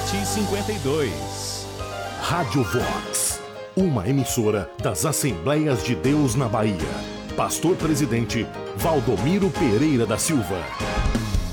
1752. Rádio Vox, uma emissora das Assembleias de Deus na Bahia. Pastor Presidente Valdomiro Pereira da Silva.